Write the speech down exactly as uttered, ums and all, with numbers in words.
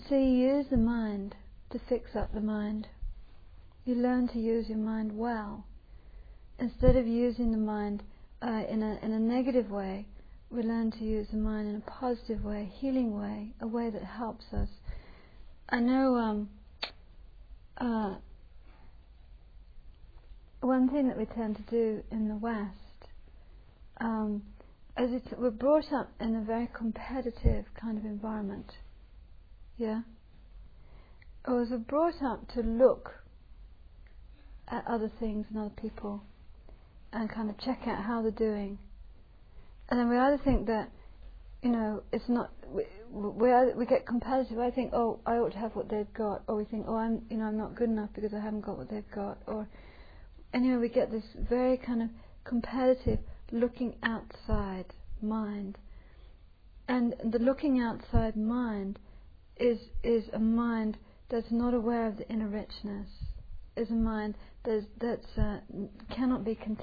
So you use the mind to fix up the mind. You learn to use your mind well. Instead of using the mind uh, in a in a negative way, we learn to use the mind in a positive way, healing way, a way that helps us. I know um, uh, one thing that we tend to do in the West, um, as it, we're brought up in a very competitive kind of environment. Yeah? Or as we're brought up to look at other things and other people and kind of check out how they're doing. And then we either think that, you know, it's not, we, we, either, we get competitive. I think, oh, I ought to have what they've got. Or we think, oh, I'm, you know, I'm not good enough because I haven't got what they've got. Or, and you know, we get this very kind of competitive looking outside mind. And the looking outside mind is is a mind that's not aware of the inner richness, is a mind that's, that's uh, cannot be content